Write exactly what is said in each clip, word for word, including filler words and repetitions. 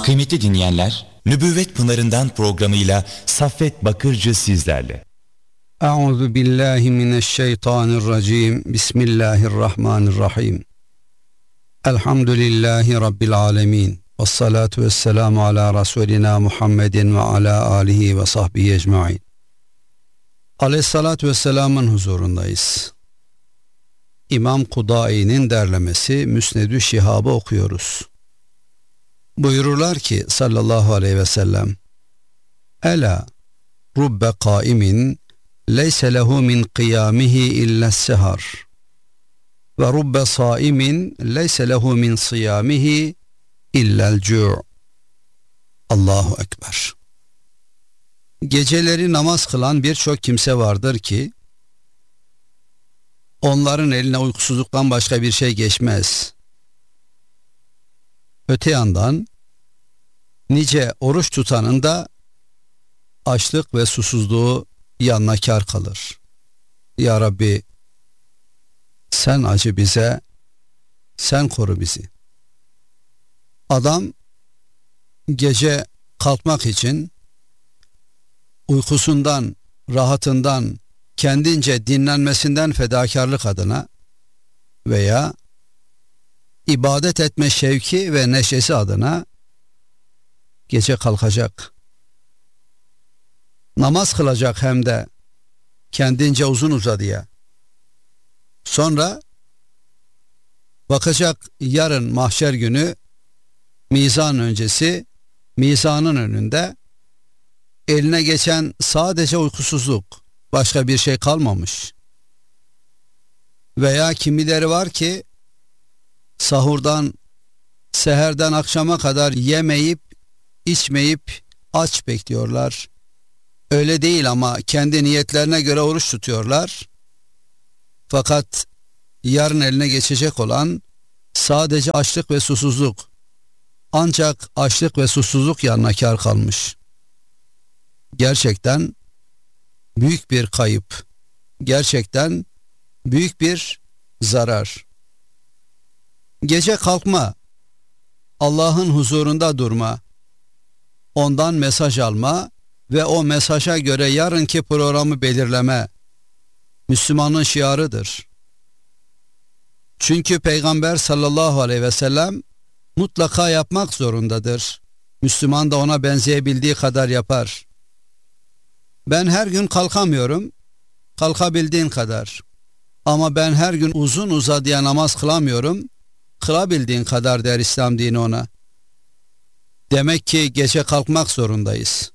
Kıymetli dinleyenler, Nübüvvet Pınarından programıyla Saffet Bakırcı sizlerle. Euzu billahi mineşşeytanirracim. Bismillahirrahmanirrahim. Elhamdülillahi Rabbil alemin. Vessalatu vesselamu ala Resulina Muhammedin ve ala alihi ve sahbihi ecmain. Aleyhissalatu vesselamın huzurundayız. İmam Kudai'nin derlemesi Müsned-ü Şihab'ı okuyoruz. Buyururlar ki sallallahu aleyhi ve sellem: Ela rubbe kaimin leyse lehu min kıyamihi illa sehar ve rubbe saimin leyse lehu min siyamihi illa'l cu'. Allahu ekber. Geceleri namaz kılan birçok kimse vardır ki onların eline uykusuzluktan başka bir şey geçmez. Öte yandan nice oruç tutanın da açlık ve susuzluğu yanına kâr kalır. Ya Rabbi, sen acı bize, sen koru bizi. Adam gece kalkmak için uykusundan, rahatından, kendince dinlenmesinden fedakarlık adına veya ibadet etme şevki ve neşesi adına gece kalkacak. Namaz kılacak hem de kendince uzun uzadıya. Sonra bakacak yarın mahşer günü mizan öncesi, mizanın önünde eline geçen sadece uykusuzluk, başka bir şey kalmamış. Veya kimileri var ki sahurdan, seherden akşama kadar yemeyip, içmeyip aç bekliyorlar. Öyle değil ama kendi niyetlerine göre oruç tutuyorlar. Fakat yarın eline geçecek olan sadece açlık ve susuzluk. Ancak açlık ve susuzluk yanına kâr kalmış. Gerçekten büyük bir kayıp. Gerçekten büyük bir zarar. Gece kalkma, Allah'ın huzurunda durma, ondan mesaj alma ve o mesaja göre yarınki programı belirleme Müslümanın şiarıdır. Çünkü Peygamber sallallahu aleyhi ve sellem mutlaka yapmak zorundadır. Müslüman da ona benzeyebildiği kadar yapar. Ben her gün kalkamıyorum, kalkabildiğin kadar. Ama ben her gün uzun uzadıya namaz kılamıyorum, kılabildiğin kadar der İslam dini ona. Demek ki gece kalkmak zorundayız.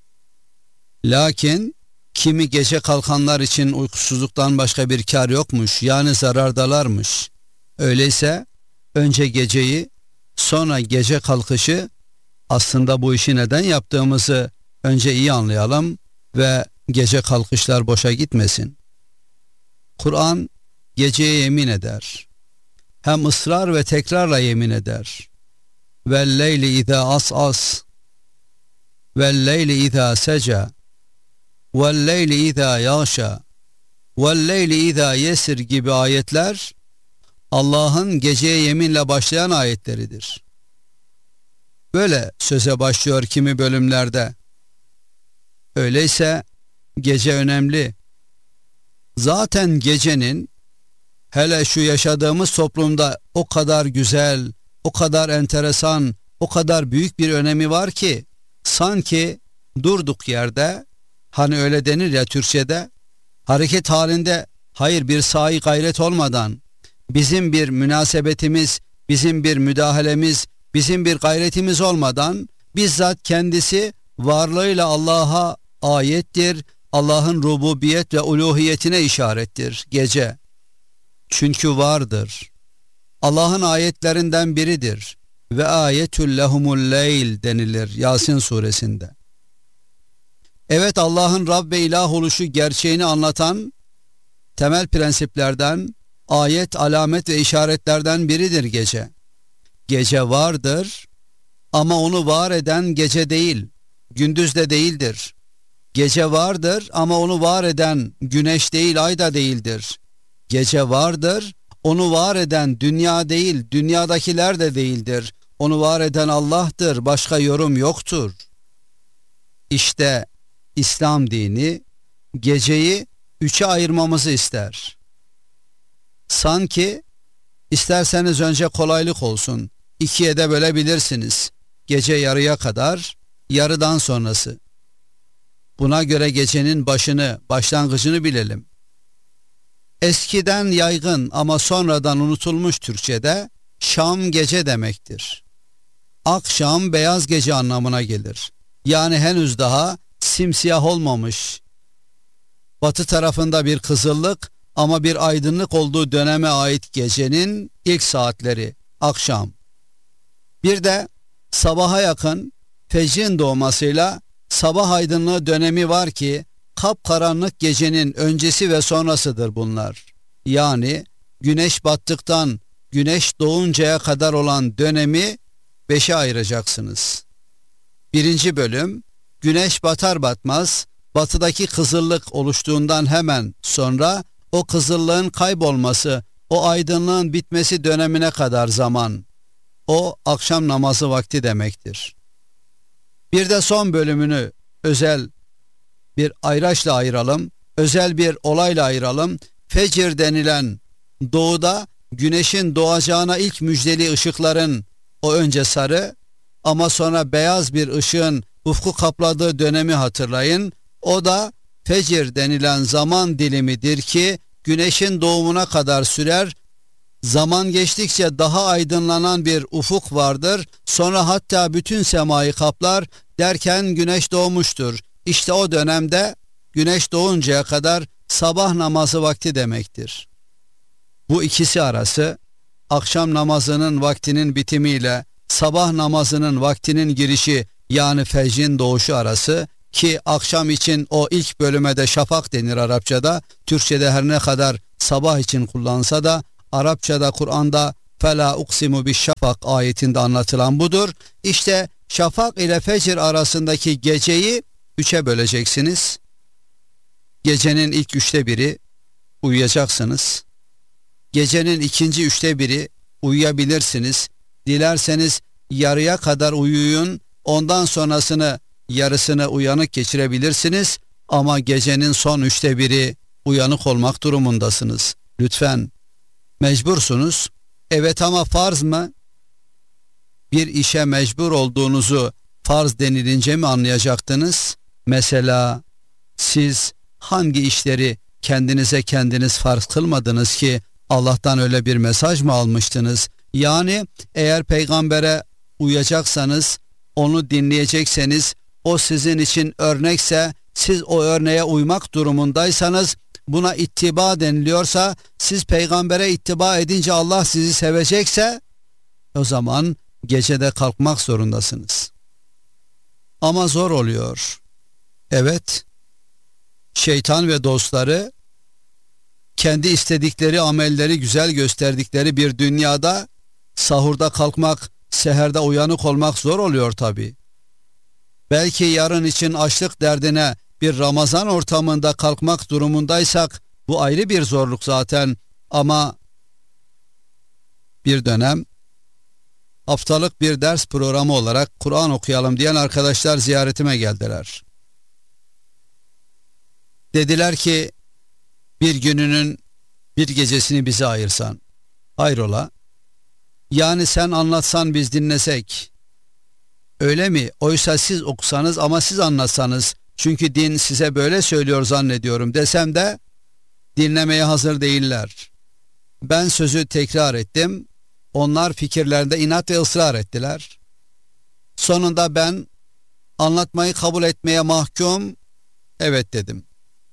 Lakin kimi gece kalkanlar için uykusuzluktan başka bir kar yokmuş, yani zarardalarmış. Öyleyse önce geceyi, sonra gece kalkışı, aslında bu işi neden yaptığımızı önce iyi anlayalım ve gece kalkışlar boşa gitmesin. Kur'an geceye yemin eder. Hem ısrar ve tekrarla yemin eder. Velleyli izâ as'as, velleyli izâ seca, velleyli izâ yâşa, velleyli izâ yesir gibi ayetler Allah'ın geceye yeminle başlayan ayetleridir. Böyle söze başlıyor kimi bölümlerde. Öyleyse gece önemli. Zaten gecenin hele şu yaşadığımız toplumda o kadar güzel, o kadar enteresan, o kadar büyük bir önemi var ki sanki durduk yerde, hani öyle denir ya Türkçe'de, hareket halinde, hayır bir sahi gayret olmadan, bizim bir münasebetimiz, bizim bir müdahalemiz, bizim bir gayretimiz olmadan bizzat kendisi varlığıyla Allah'a ayettir, Allah'ın rububiyet ve uluhiyetine işarettir gece. Çünkü vardır. Allah'ın ayetlerinden biridir. Ve ayetül lehumul leyl denilir Yasin suresinde. Evet, Allah'ın Rab ve ilah oluşu gerçeğini anlatan temel prensiplerden, ayet, alamet ve işaretlerden biridir gece. Gece vardır ama onu var eden gece değil, gündüz de değildir. Gece vardır ama onu var eden güneş değil, ay da değildir. Gece vardır, onu var eden dünya değil, dünyadakiler de değildir. Onu var eden Allah'tır, başka yorum yoktur. İşte İslam dini geceyi üçe ayırmamızı ister. Sanki isterseniz önce kolaylık olsun, ikiye de bölebilirsiniz. Gece yarıya kadar, yarıdan sonrası. Buna göre gecenin başını, başlangıcını bilelim. Eskiden yaygın ama sonradan unutulmuş Türkçe'de Şam gece demektir. Akşam beyaz gece anlamına gelir. Yani henüz daha simsiyah olmamış. Batı tarafında bir kızıllık ama bir aydınlık olduğu döneme ait gecenin ilk saatleri, akşam. Bir de sabaha yakın fecrin doğmasıyla sabah aydınlığı dönemi var ki kapkaranlık gecenin öncesi ve sonrasıdır bunlar. Yani güneş battıktan güneş doğuncaya kadar olan dönemi beşe ayıracaksınız. Birinci bölüm, güneş batar batmaz batıdaki kızıllık oluştuğundan hemen sonra o kızıllığın kaybolması, o aydınlığın bitmesi dönemine kadar zaman. O akşam namazı vakti demektir. Bir de son bölümünü özel bir ayraçla ayıralım, özel bir olayla ayıralım. Fecir denilen doğuda güneşin doğacağına ilk müjdeli ışıkların o önce sarı ama sonra beyaz bir ışığın ufku kapladığı dönemi hatırlayın. O da fecir denilen zaman dilimidir ki güneşin doğumuna kadar sürer. Zaman geçtikçe daha aydınlanan bir ufuk vardır. Sonra hatta bütün semayı kaplar derken güneş doğmuştur. İşte o dönemde güneş doğuncaya kadar sabah namazı vakti demektir. Bu ikisi arası akşam namazının vaktinin bitimiyle sabah namazının vaktinin girişi yani fecrin doğuşu arası ki akşam için o ilk bölüme de şafak denir Arapçada. Türkçede her ne kadar sabah için kullansa da Arapçada Kur'an'da فَلَا اُقْسِمُ بِالشَّفَقْ ayetinde anlatılan budur. İşte şafak ile fecir arasındaki geceyi üçe böleceksiniz. Gecenin ilk üçte biri uyuyacaksınız. Gecenin ikinci üçte biri uyuyabilirsiniz. Dilerseniz yarıya kadar uyuyun, ondan sonrasını yarısını uyanık geçirebilirsiniz. Ama gecenin son üçte biri uyanık olmak durumundasınız. Lütfen. Mecbursunuz. Evet ama farz mı? Bir işe mecbur olduğunuzu farz denilince mi anlayacaktınız? Mesela siz hangi işleri kendinize kendiniz farz kılmadınız ki Allah'tan öyle bir mesaj mı almıştınız? Yani eğer peygambere uyacaksanız, onu dinleyecekseniz, o sizin için örnekse, siz o örneğe uymak durumundaysanız, buna ittiba deniliyorsa, siz peygambere ittiba edince Allah sizi sevecekse, o zaman gecede kalkmak zorundasınız. Ama zor oluyor. Evet, şeytan ve dostları kendi istedikleri amelleri güzel gösterdikleri bir dünyada sahurda kalkmak, seherde uyanık olmak zor oluyor tabii. Belki yarın için açlık derdine bir Ramazan ortamında kalkmak durumundaysak bu ayrı bir zorluk zaten, ama bir dönem haftalık bir ders programı olarak Kur'an okuyalım diyen arkadaşlar ziyaretime geldiler. Dediler ki bir gününün bir gecesini bize ayırsan. Hayrola? Yani sen anlatsan biz dinlesek. Öyle mi? Oysa siz okusanız ama siz anlatsanız. Çünkü din size böyle söylüyor zannediyorum desem de dinlemeye hazır değiller. Ben sözü tekrar ettim. Onlar fikirlerinde inat ve ısrar ettiler. Sonunda ben anlatmayı kabul etmeye mahkum evet dedim.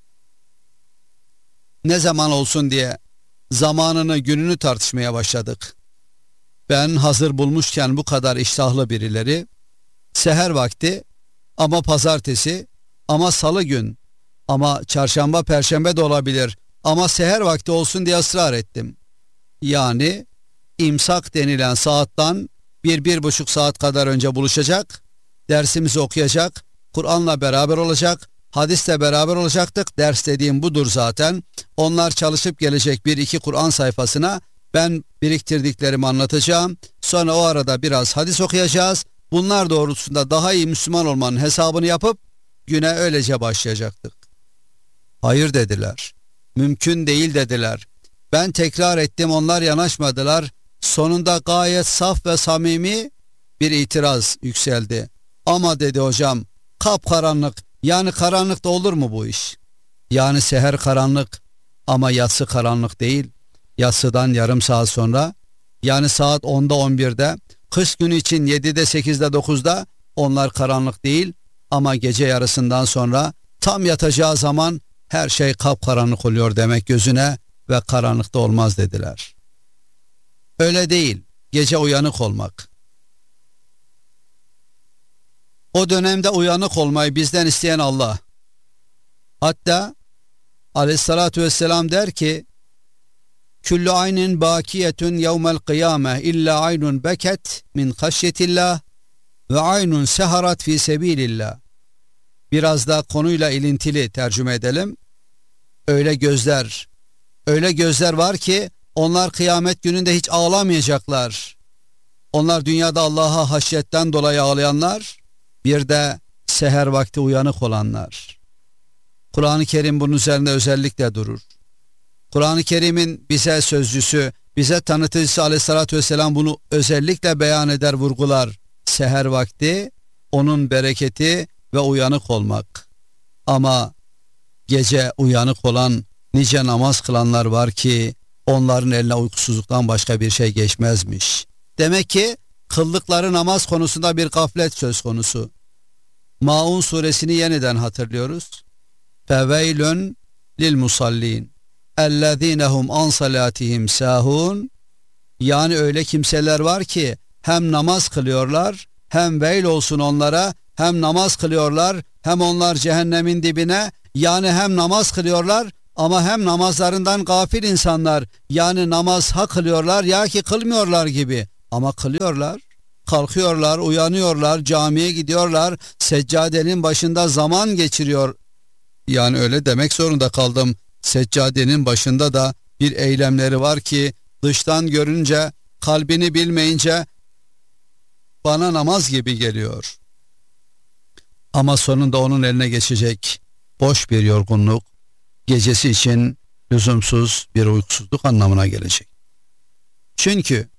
Ne zaman olsun diye zamanını gününü tartışmaya başladık. Ben hazır bulmuşken bu kadar iştahlı birileri, seher vakti ama pazartesi ama salı gün ama çarşamba perşembe de olabilir ama seher vakti olsun diye ısrar ettim. Yani imsak denilen saatten bir, bir buçuk saat kadar önce buluşacak, dersimizi okuyacak, Kur'an'la beraber olacak, hadisle beraber olacaktık. Ders dediğim budur zaten. Onlar çalışıp gelecek bir iki Kur'an sayfasına, Ben biriktirdiklerimi anlatacağım. Sonra o arada biraz hadis okuyacağız. Bunlar doğrultusunda daha iyi Müslüman olmanın hesabını yapıp güne öylece başlayacaktık. Hayır dediler. Mümkün değil dediler. Ben tekrar ettim, onlar yanaşmadılar. Sonunda gayet saf ve samimi bir itiraz yükseldi. Ama dedi hocam, kapkaranlık, yani karanlıkta olur mu bu iş? Yani seher karanlık ama yatsı karanlık değil. Yatsıdan yarım saat sonra, yani saat onda on birde, kış günü için yedide sekizde dokuzda onlar karanlık değil ama gece yarısından sonra tam yatacağı zaman her şey kapkaranlık oluyor demek gözüne ve karanlıkta olmaz dediler. Öyle değil, gece uyanık olmak. O dönemde uyanık olmayı bizden isteyen Allah. Hatta aleyhissalatü vesselam der ki, Küllü aynin bakiyetun yevmel kıyame illa aynun beket min haşyetillah ve aynun seharat fi sebilillah. Biraz da konuyla ilintili tercüme edelim. Öyle gözler, öyle gözler var ki onlar kıyamet gününde hiç ağlamayacaklar. Onlar dünyada Allah'a haşyetten dolayı ağlayanlar, bir de seher vakti uyanık olanlar. Kur'an-ı Kerim bunun üzerinde özellikle durur. Kur'an-ı Kerim'in bize sözcüsü, bize tanıtıcısı aleyhissalatü vesselam bunu özellikle beyan eder, vurgular. Seher vakti, onun bereketi ve uyanık olmak. Ama gece uyanık olan nice namaz kılanlar var ki onların eline uykusuzluktan başka bir şey geçmezmiş. Demek ki kıldıkları namaz konusunda bir gaflet söz konusu. Maun suresini yeniden hatırlıyoruz. Feveylün lil musallin ellezinehum an salatihim sahun. Yani öyle kimseler var ki hem namaz kılıyorlar, hem veil olsun onlara, hem namaz kılıyorlar, hem onlar cehennemin dibine, yani hem namaz kılıyorlar ama hem namazlarından gafil insanlar, yani namaz ha kılıyorlar ya ki kılmıyorlar gibi, ama kılıyorlar, kalkıyorlar, uyanıyorlar, camiye gidiyorlar, seccadenin başında zaman geçiriyor. Yani öyle demek zorunda kaldım. Seccadenin başında da bir eylemleri var ki dıştan görünce, kalbini bilmeyince bana namaz gibi geliyor. Ama sonunda onun eline geçecek boş bir yorgunluk, gecesi için lüzumsuz bir uykusuzluk anlamına gelecek. Çünkü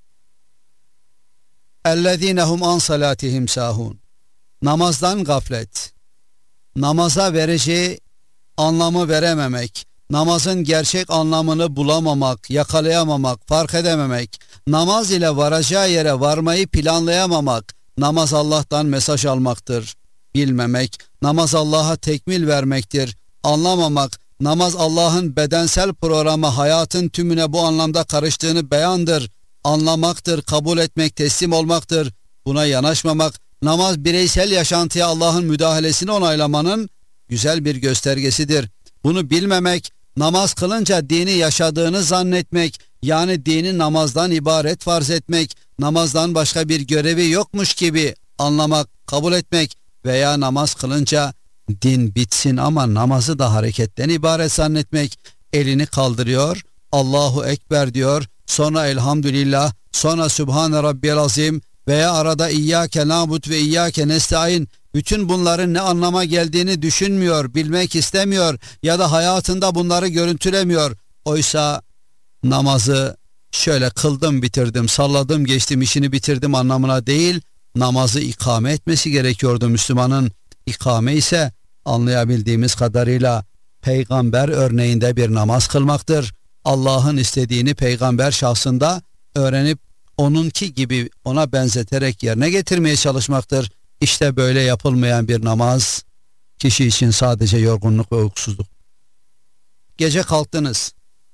اَلَّذ۪ينَهُمْ an salatihim sahun. Namazdan gaflet, namaza vereceği anlamı verememek, namazın gerçek anlamını bulamamak, yakalayamamak, fark edememek, namaz ile varacağı yere varmayı planlayamamak, namaz Allah'tan mesaj almaktır, bilmemek, namaz Allah'a tekmil vermektir, anlamamak, namaz Allah'ın bedensel programı, hayatın tümüne bu anlamda karıştığını beyandır, anlamaktır, kabul etmek, teslim olmaktır, buna yanaşmamak, namaz bireysel yaşantıya Allah'ın müdahalesini onaylamanın güzel bir göstergesidir. Bunu bilmemek, namaz kılınca dini yaşadığını zannetmek, yani dini namazdan ibaret farz etmek, namazdan başka bir görevi yokmuş gibi anlamak, kabul etmek veya namaz kılınca din bitsin ama namazı da hareketten ibaret zannetmek, elini kaldırıyor, Allahu Ekber diyor, sonra elhamdülillah, sonra Sübhane Rabbiyel Azim veya arada İyyâke nâbud ve İyyâke nestaîn, bütün bunların ne anlama geldiğini düşünmüyor, bilmek istemiyor ya da hayatında bunları görüntülemiyor. Oysa namazı şöyle kıldım bitirdim, salladım geçtim, işini bitirdim anlamına değil, namazı ikame etmesi gerekiyordu Müslümanın. İkame ise anlayabildiğimiz kadarıyla peygamber örneğinde bir namaz kılmaktır. Allah'ın istediğini peygamber şahsında öğrenip onunki gibi ona benzeterek yerine getirmeye çalışmaktır. İşte böyle yapılmayan bir namaz kişi için sadece yorgunluk ve uykusuzluk. Gece kalktınız,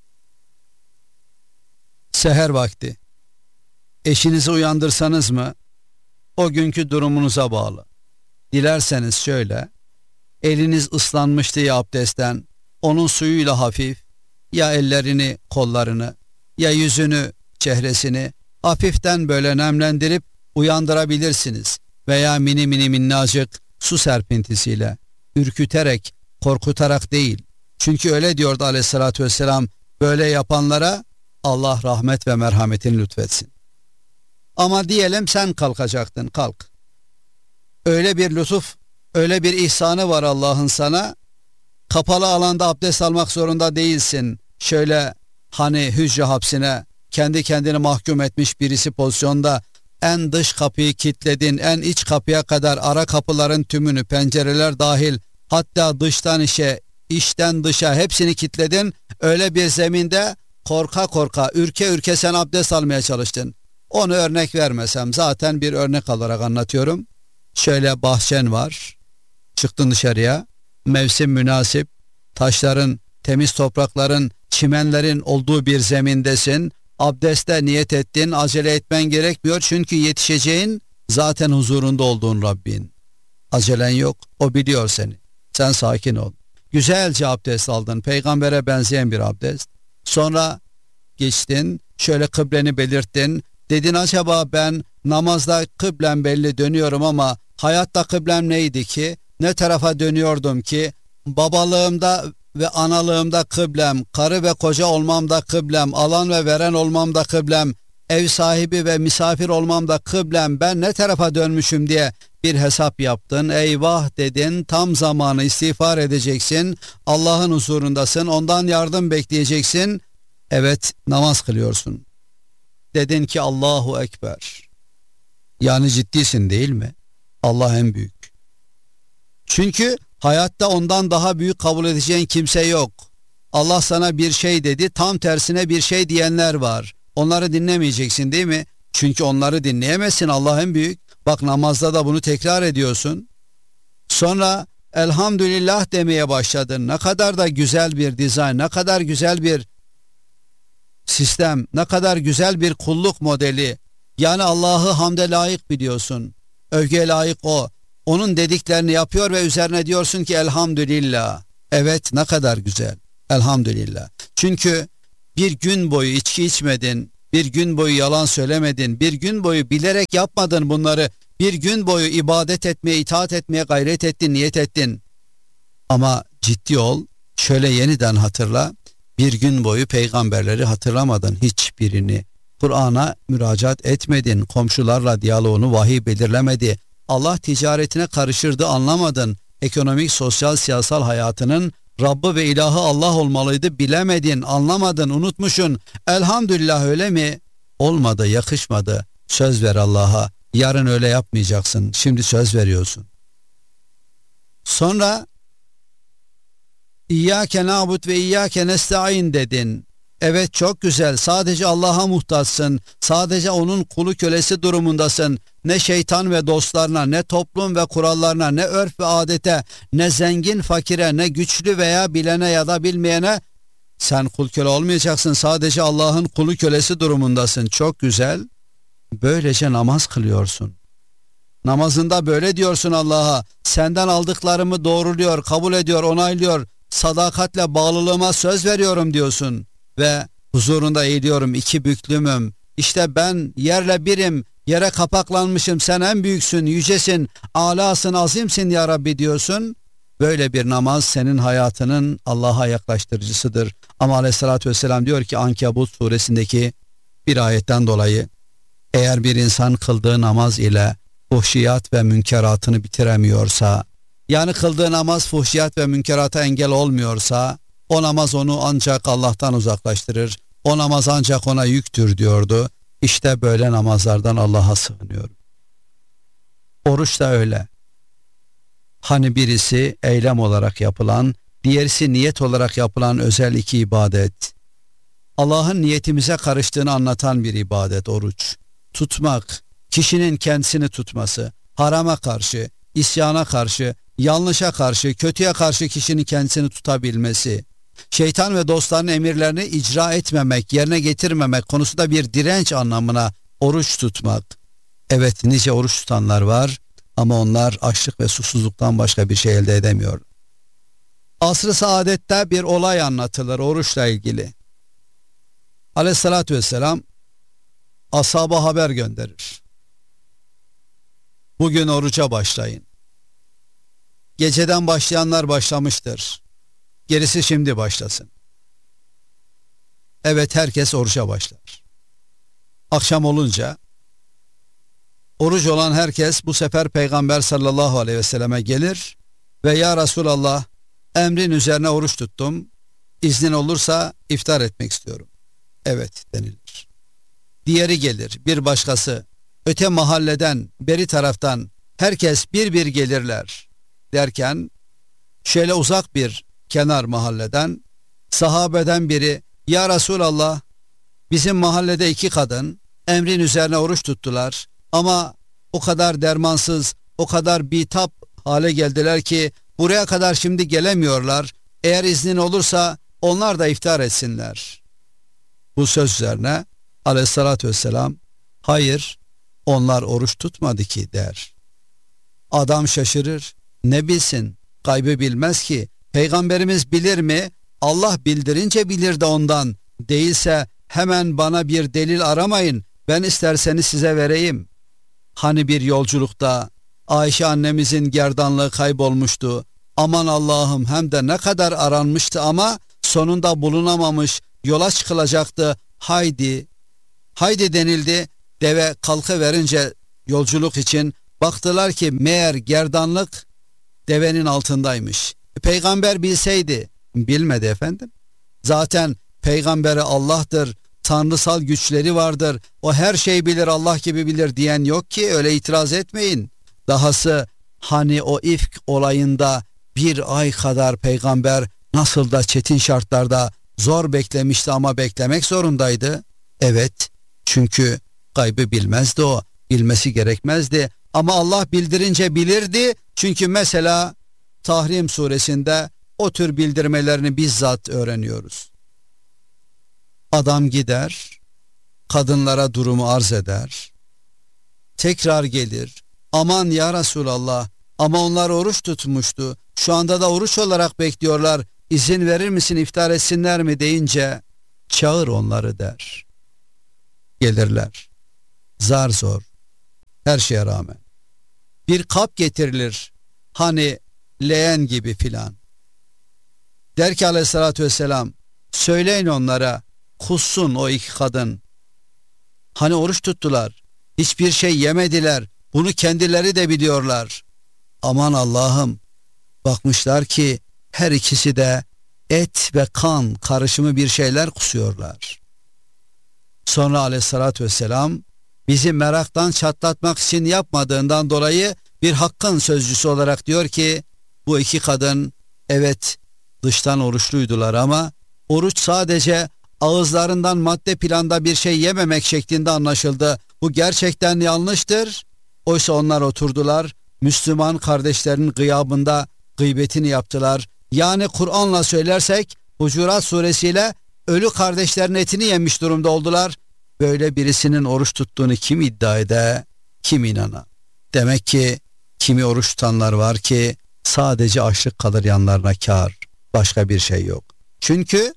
seher vakti, eşinizi uyandırsanız mı o günkü durumunuza bağlı. Dilerseniz şöyle, eliniz ıslanmıştı ya abdestten, onun suyuyla hafif, ya ellerini, kollarını, ya yüzünü, çehresini hafiften böyle nemlendirip uyandırabilirsiniz. Veya mini mini minnacık su serpintisiyle, ürküterek, korkutarak değil. Çünkü öyle diyordu aleyhissalatü vesselam, böyle yapanlara Allah rahmet ve merhametini lütfetsin. Ama diyelim sen kalkacaktın, kalk. Öyle bir lütuf, öyle bir ihsanı var Allah'ın sana. Kapalı alanda abdest almak zorunda değilsin. Şöyle hani hücre hapsine kendi kendini mahkum etmiş birisi pozisyonda en dış kapıyı kilitledin, en iç kapıya kadar ara kapıların tümünü, pencereler dahil, hatta dıştan içe, içten dışa hepsini kilitledin. Öyle bir zeminde korka korka, ürke ürke sen abdest almaya çalıştın. Onu örnek vermesem, zaten bir örnek alarak anlatıyorum. Şöyle bahçen var, çıktın dışarıya, mevsim münasip, taşların, temiz toprakların, çimenlerin olduğu bir zemindesin. Abdeste niyet ettin, acele etmen gerekmiyor çünkü yetişeceğin zaten huzurunda olduğun Rabbin. Acelen yok, o biliyor seni. Sen sakin ol. Güzelce abdest aldın, peygambere benzeyen bir abdest. Sonra geçtin, şöyle kıbleni belirttin. Dedin acaba ben namazda kıblem belli dönüyorum ama hayatta kıblem neydi ki? Ne tarafa dönüyordum ki? Babalığımda ve analığımda kıblem, karı ve koca olmamda kıblem, alan ve veren olmamda kıblem, ev sahibi ve misafir olmamda kıblem, ben ne tarafa dönmüşüm diye bir hesap yaptın. Eyvah dedin, tam zamanı istiğfar edeceksin, Allah'ın huzurundasın, ondan yardım bekleyeceksin. Evet, namaz kılıyorsun. Dedin ki Allahu Ekber. Yani ciddisin değil mi? Allah en büyük. Çünkü hayatta ondan daha büyük kabul edeceğin kimse yok. Allah sana bir şey dedi, tam tersine bir şey diyenler var. Onları dinlemeyeceksin değil mi? Çünkü onları dinleyemezsin, Allah en büyük. Bak namazda da bunu tekrar ediyorsun. Sonra elhamdülillah demeye başladın. Ne kadar da güzel bir dizayn, ne kadar güzel bir sistem, ne kadar güzel bir kulluk modeli. Yani Allah'ı hamde layık biliyorsun. Övgüye layık o. Onun dediklerini yapıyor ve üzerine diyorsun ki elhamdülillah. Evet, ne kadar güzel. Elhamdülillah. Çünkü bir gün boyu içki içmedin, bir gün boyu yalan söylemedin, bir gün boyu bilerek yapmadın bunları, bir gün boyu ibadet etmeye, itaat etmeye gayret ettin, niyet ettin. Ama ciddi ol, şöyle yeniden hatırla, bir gün boyu peygamberleri hatırlamadın hiçbirini. Kur'an'a müracaat etmedin, komşularla diyaloğunu vahiy belirlemedi. Allah ticaretine karışırdı, anlamadın. Ekonomik, sosyal, siyasal hayatının Rabbı ve ilahı Allah olmalıydı, bilemedin, anlamadın, unutmuşsun. Elhamdülillah öyle mi? Olmadı, yakışmadı. Söz ver Allah'a. Yarın öyle yapmayacaksın. Şimdi söz veriyorsun. Sonra İyyâke na'bud ve iyyâke nesta'in dedin. Evet, çok güzel. Sadece Allah'a muhtaçsın. Sadece onun kulu kölesi durumundasın. Ne şeytan ve dostlarına, ne toplum ve kurallarına, ne örf ve adete, ne zengin fakire, ne güçlü veya bilene ya da bilmeyene sen kul köle olmayacaksın. Sadece Allah'ın kulu kölesi durumundasın. Çok güzel. Böylece namaz kılıyorsun. Namazında böyle diyorsun Allah'a. Senden aldıklarımı doğruluyor, kabul ediyor, onaylıyor. Sadakatle bağlılığıma söz veriyorum diyorsun. Ve huzurunda eğiliyorum, iki büklümüm. İşte ben yerle birim, yere kapaklanmışım, sen en büyüksün, yücesin, alasın, azimsin ya Rabbi diyorsun. Böyle bir namaz senin hayatının Allah'a yaklaştırıcısıdır. Ama aleyhissalatü vesselam diyor ki Ankebut suresindeki bir ayetten dolayı, eğer bir insan kıldığı namaz ile fuhşiyat ve münkeratını bitiremiyorsa, yani kıldığı namaz fuhşiyat ve münkerata engel olmuyorsa, o namaz onu ancak Allah'tan uzaklaştırır. O namaz ancak ona yüktür diyordu. İşte böyle namazlardan Allah'a sığınıyorum. Oruç da öyle. Hani birisi eylem olarak yapılan, diğerisi niyet olarak yapılan özel iki ibadet. Allah'ın niyetimize karıştığını anlatan bir ibadet oruç. Tutmak, kişinin kendisini tutması, harama karşı, isyana karşı, yanlışa karşı, kötüye karşı kişinin kendisini tutabilmesi, şeytan ve dostların emirlerini icra etmemek, yerine getirmemek konusunda bir direnç anlamına oruç tutmak. Evet, nice oruç tutanlar var ama onlar açlık ve susuzluktan başka bir şey elde edemiyor. Asr-ı Saadet'te bir olay anlatılır oruçla ilgili. Aleyhissalatü vesselam ashaba haber gönderir. Bugün oruca başlayın. Geceden başlayanlar başlamıştır. Gerisi şimdi başlasın. Evet, herkes oruca başlar. Akşam olunca oruç olan herkes bu sefer Peygamber sallallahu aleyhi ve selleme gelir ve ya Resulallah, emrin üzerine oruç tuttum. İznin olursa iftar etmek istiyorum. Evet denilir. Diğeri gelir, bir başkası. Öte mahalleden, beri taraftan herkes bir bir gelirler. Derken şöyle uzak bir kenar mahalleden sahabeden biri, ya Resulallah, bizim mahallede iki kadın emrin üzerine oruç tuttular ama o kadar dermansız, o kadar bitap hale geldiler ki buraya kadar şimdi gelemiyorlar. Eğer iznin olursa onlar da iftar etsinler. Bu söz üzerine aleyhissalatü vesselam, hayır, onlar oruç tutmadı ki der. Adam şaşırır, ne bilsin, gaybı bilmez ki. Peygamberimiz bilir mi? Allah bildirince bilir de ondan. Değilse hemen bana bir delil aramayın, ben isterseniz size vereyim. Hani bir yolculukta Ayşe annemizin gerdanlığı kaybolmuştu. Aman Allah'ım, hem de ne kadar aranmıştı ama sonunda bulunamamış, yola çıkılacaktı. Haydi, haydi denildi. Deve kalkıverince yolculuk için baktılar ki meğer gerdanlık devenin altındaymış. Peygamber bilseydi, bilmedi efendim. Zaten peygamberi Allah'tır, tanrısal güçleri vardır, o her şeyi bilir, Allah gibi bilir diyen yok ki, öyle itiraz etmeyin. Dahası hani o ifk olayında bir ay kadar peygamber nasıl da çetin şartlarda zor beklemişti ama beklemek zorundaydı. Evet, çünkü gaybı bilmezdi o, bilmesi gerekmezdi ama Allah bildirince bilirdi. Çünkü mesela Tahrim suresinde o tür bildirmelerini bizzat öğreniyoruz. Adam gider, kadınlara durumu arz eder, tekrar gelir, aman ya Resulallah, ama onlar oruç tutmuştu, şu anda da oruç olarak bekliyorlar, izin verir misin, iftar etsinler mi deyince, çağır onları der. Gelirler, zar zor, her şeye rağmen. Bir kap getirilir, hani leğen gibi filan. Der ki aleyhissalatü vesselam, söyleyin onlara, kussun o iki kadın. Hani oruç tuttular, hiçbir şey yemediler, bunu kendileri de biliyorlar. Aman Allah'ım, bakmışlar ki her ikisi de et ve kan karışımı bir şeyler kusuyorlar. Sonra aleyhissalatü vesselam bizi meraktan çatlatmak için yapmadığından dolayı bir hakkın sözcüsü olarak diyor ki, bu iki kadın evet dıştan oruçluydular ama oruç sadece ağızlarından madde planda bir şey yememek şeklinde anlaşıldı. Bu gerçekten yanlıştır. Oysa onlar oturdular, Müslüman kardeşlerinin gıyabında gıybetini yaptılar. Yani Kur'an'la söylersek Hucurat suresiyle ölü kardeşlerin etini yemiş durumda oldular. Böyle birisinin oruç tuttuğunu kim iddia eder, kim inana? Demek ki kimi oruç tutanlar var ki sadece açlık kalır yanlarına kâr, başka bir şey yok. Çünkü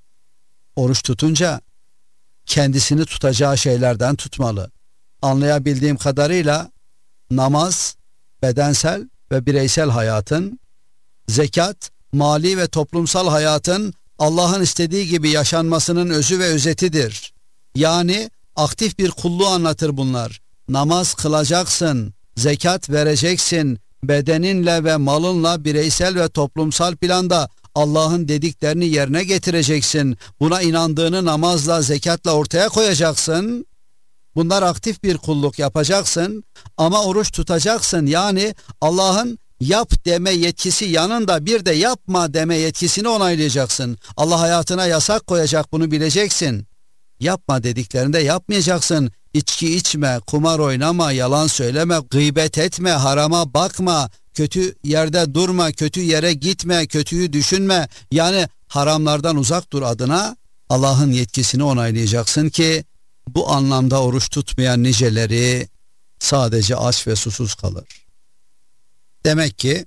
oruç tutunca kendisini tutacağı şeylerden tutmalı. Anlayabildiğim kadarıyla namaz, bedensel ve bireysel hayatın, zekat, mali ve toplumsal hayatın Allah'ın istediği gibi yaşanmasının özü ve özetidir. Yani aktif bir kulluğu anlatır bunlar. Namaz kılacaksın, zekat vereceksin, bedeninle ve malınla bireysel ve toplumsal planda Allah'ın dediklerini yerine getireceksin. Buna inandığını namazla, zekatla ortaya koyacaksın. Bunlar aktif bir kulluk yapacaksın ama oruç tutacaksın. Yani Allah'ın yap deme yetkisi yanında bir de yapma deme yetkisini onaylayacaksın. Allah hayatına yasak koyacak, bunu bileceksin. Yapma dediklerinde yapmayacaksın. İçki içme, kumar oynama, yalan söyleme, gıybet etme, harama bakma, kötü yerde durma, kötü yere gitme, kötüyü düşünme. Yani haramlardan uzak dur adına Allah'ın yetkisini onaylayacaksın ki bu anlamda oruç tutmayan niceleri sadece aç ve susuz kalır. Demek ki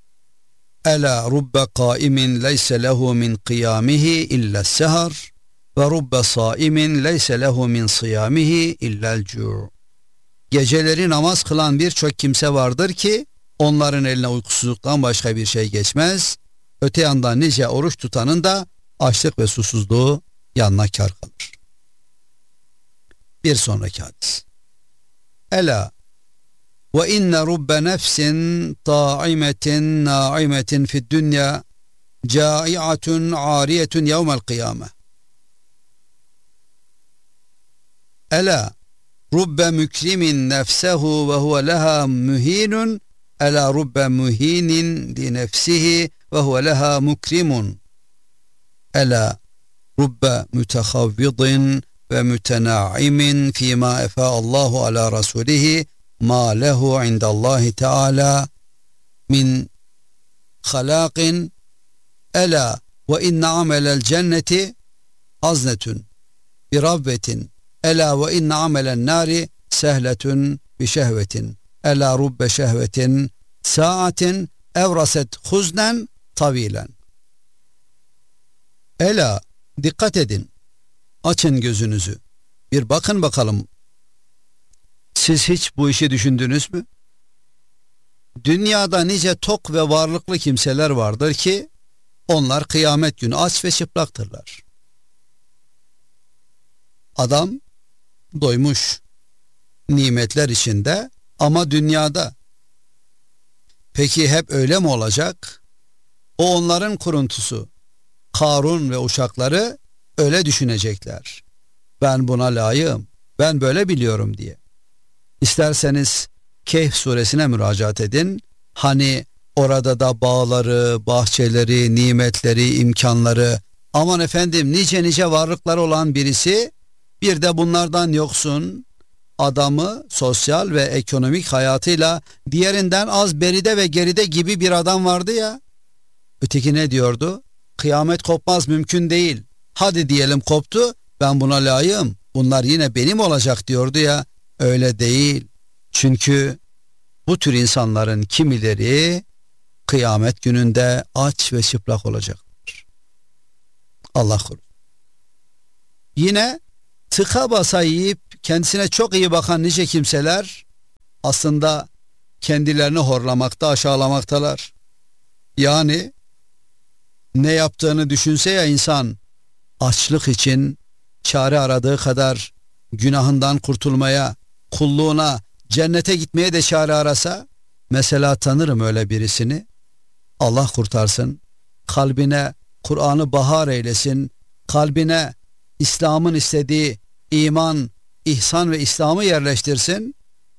Ela rubbe kaimin leyse lehu min kıyamihi illa sehar ve rubbe saimin leyse lehu min sıyamihi illel cu'. Geceleri namaz kılan birçok kimse vardır ki onların eline uykusuzluktan başka bir şey geçmez. Öte yandan nice oruç tutanın da açlık ve susuzluğu yanına kar kalır. Bir sonraki hadis. Ela ve inne rubbe nefsin ta'imetin na'imetin fid dünya cai'atun ariyetun yevmel kıyame. Ela rubbe mükrimin nefsehu ve huve leha mühinun ela rubbe mühinin li nefsihi ve huve leha mukrimun. Ela rubbe mütehavvidin ve mütenaimin fîmâ efâallahu ala rasulihi ma lehu indallahi teâlâ min halâkin. Ela ve inne amelel cenneti haznetun bi rabbetin. Ela ve inne amelen nari sehletun bi şehvetin. Ela rubbe şehvetin saatin evraset huznen tavilen. Ela, dikkat edin. Açın gözünüzü. Bir bakın bakalım. Siz hiç bu işi düşündünüz mü? Dünyada nice tok ve varlıklı kimseler vardır ki onlar kıyamet günü aç ve çıplaktırlar. Adam doymuş, nimetler içinde ama dünyada. Peki hep öyle mi olacak? O onların kuruntusu. Karun ve uşakları öyle düşünecekler. Ben buna layığım, ben böyle biliyorum diye. İsterseniz Kehf suresine müracaat edin. Hani orada da bağları, bahçeleri, nimetleri, imkanları, aman efendim nice nice varlıkları olan birisi, bir de bunlardan yoksun, adamı sosyal ve ekonomik hayatıyla diğerinden az beride ve geride gibi bir adam vardı ya. Öteki ne diyordu? Kıyamet kopmaz, mümkün değil. Hadi diyelim koptu, ben buna layığım, bunlar yine benim olacak diyordu ya. Öyle değil. Çünkü bu tür insanların kimileri kıyamet gününde aç ve çıplak olacaklar. Allah korusun. Yine tıka basa yiyip kendisine çok iyi bakan nice kimseler aslında kendilerini horlamakta, aşağılamaktalar. Yani ne yaptığını düşünse ya insan, açlık için çare aradığı kadar günahından kurtulmaya, kulluğuna, cennete gitmeye de çare arasa, mesela tanırım öyle birisini, Allah kurtarsın, kalbine Kur'an'ı bahar eylesin, kalbine İslam'ın istediği iman, ihsan ve İslam'ı yerleştirsin,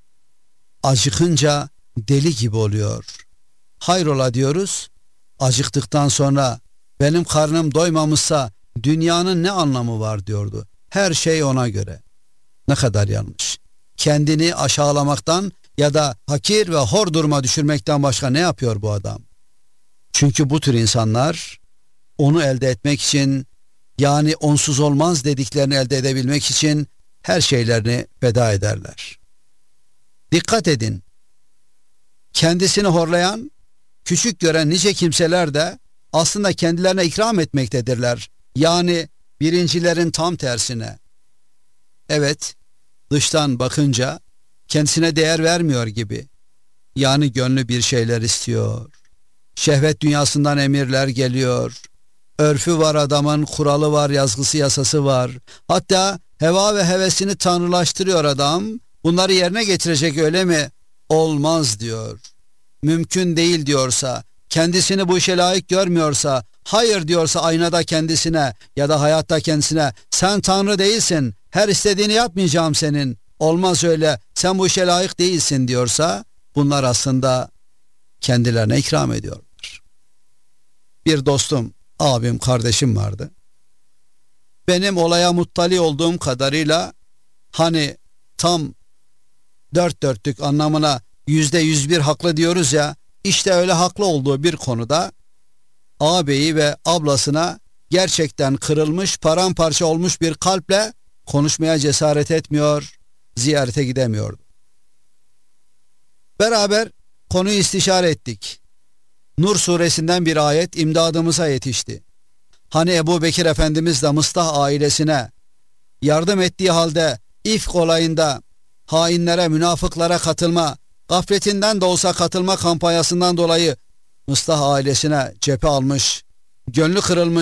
acıkınca deli gibi oluyor. Hayrola diyoruz, acıktıktan sonra benim karnım doymamışsa dünyanın ne anlamı var diyordu. Her şey ona göre. Ne kadar yanlış. Kendini aşağılamaktan ya da hakir ve hor duruma düşürmekten başka ne yapıyor bu adam? Çünkü bu tür insanlar onu elde etmek için, yani onsuz olmaz dediklerini elde edebilmek için her şeylerini feda ederler. Dikkat edin. Kendisini horlayan, küçük gören nice kimseler de aslında kendilerine ikram etmektedirler. Yani birincilerin tam tersine. Evet, dıştan bakınca kendisine değer vermiyor gibi. Yani gönlü bir şeyler istiyor. Şehvet dünyasından emirler geliyor. Örfü var adamın, kuralı var, yazgısı, yasası var. Hatta heva ve hevesini tanrılaştırıyor adam. Bunları yerine getirecek öyle mi? Olmaz diyor. Mümkün değil diyorsa, kendisini bu işe layık görmüyorsa, hayır diyorsa aynada kendisine ya da hayatta kendisine, sen Tanrı değilsin, her istediğini yapmayacağım senin, olmaz öyle, sen bu işe layık değilsin diyorsa, bunlar aslında kendilerine ikram ediyorlar. Bir dostum, abim, kardeşim vardı. Benim olaya muttali olduğum kadarıyla hani tam dört dörtlük anlamına yüzde yüz bir haklı diyoruz ya, işte öyle haklı olduğu bir konuda ağabeyi ve ablasına gerçekten kırılmış, paramparça olmuş bir kalple konuşmaya cesaret etmiyor, ziyarete gidemiyordu. Beraber konuyu istişare ettik. Nur suresinden bir ayet imdadımıza yetişti. Hani Ebu Bekir Efendimiz de Mıstah ailesine yardım ettiği halde İfk olayında hainlere, münafıklara katılma, gafletinden de olsa katılma kampanyasından dolayı Mıstah ailesine cephe almış, gönlü kırılmış,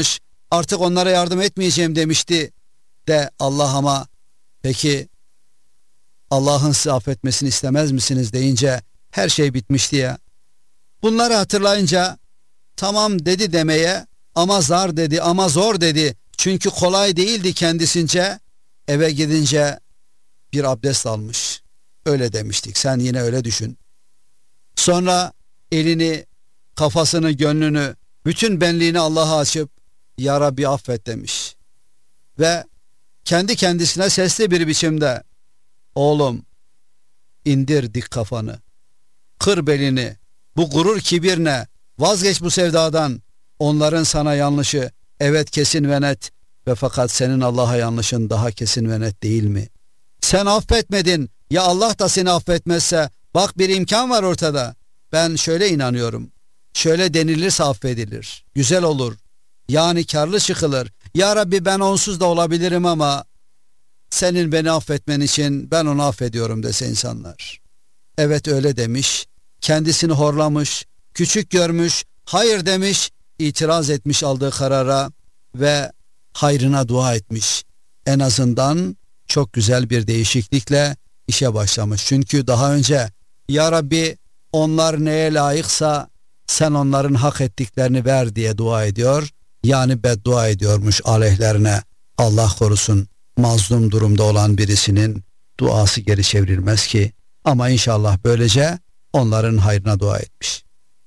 artık onlara yardım etmeyeceğim demişti de Allah ama peki Allah'ın sizi affetmesini istemez misiniz deyince her şey bitmişti ya. Bunları hatırlayınca tamam dedi demeye ama zar dedi ama zor dedi. Çünkü kolay değildi kendisince. Eve gidince bir abdest almış. Öyle demiştik, sen yine öyle düşün. Sonra elini, kafasını, gönlünü, bütün benliğini Allah'a açıp Ya Rabbi affet demiş. Ve kendi kendisine sesli bir biçimde oğlum indir dik kafanı, kır belini, bu gurur kibir ne, vazgeç bu sevdadan, onların sana yanlışı evet kesin ve net ve fakat senin Allah'a yanlışın daha kesin ve net değil mi? Sen affetmedin, ya Allah da seni affetmezse bak bir imkan var ortada. Ben şöyle inanıyorum, şöyle denilirse affedilir, güzel olur, yani karlı çıkılır. Ya Rabbi ben onsuz da olabilirim ama senin beni affetmen için ben onu affediyorum dese insanlar. Evet öyle demiş, kendisini horlamış, küçük görmüş, hayır demiş, itiraz etmiş aldığı karara ve hayrına dua etmiş. En azından çok güzel bir değişiklikle işe başlamış. Çünkü daha önce Ya Rabbi onlar neye layıksa sen onların hak ettiklerini ver diye dua ediyor. Yani beddua ediyormuş aleyhlerine. Allah korusun, mazlum durumda olan birisinin duası geri çevrilmez ki. Ama inşallah böylece onların hayrına dua etmiş.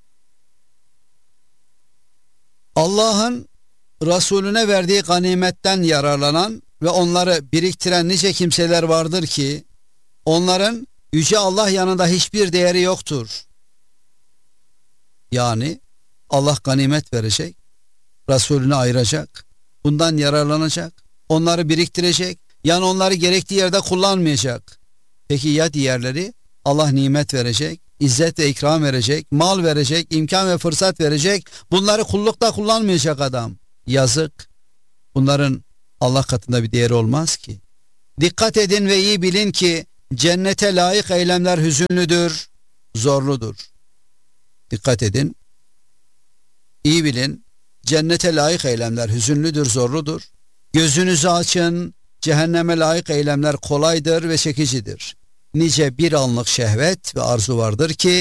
Allah'ın Resulüne verdiği ganimetten yararlanan ve onları biriktiren nice kimseler vardır ki onların Yüce Allah yanında hiçbir değeri yoktur. Yani Allah ganimet verecek, Resulüne ayıracak, bundan yararlanacak, onları biriktirecek, yani onları gerektiği yerde kullanmayacak. Peki ya diğerleri? Allah nimet verecek, izzet ve ikram verecek, mal verecek, imkan ve fırsat verecek, bunları kullukta kullanmayacak adam. Yazık, bunların Allah katında bir değeri olmaz ki. Dikkat edin ve iyi bilin ki cennete layık eylemler hüzünlüdür, zorludur. Dikkat edin, iyi bilin, cennete layık eylemler hüzünlüdür, zorludur. Gözünüzü açın, cehenneme layık eylemler kolaydır ve çekicidir. Nice bir anlık şehvet ve arzu vardır ki